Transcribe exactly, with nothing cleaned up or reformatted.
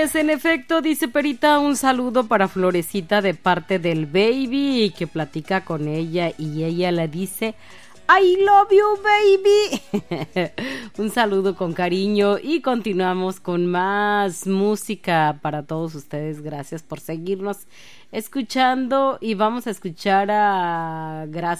es, en efecto, dice Perita, un saludo para Florecita de parte del baby que platica con ella y ella le dice I love you, baby. Un saludo con cariño y continuamos con más música para todos ustedes. Gracias por seguirnos escuchando y vamos a escuchar a Gracias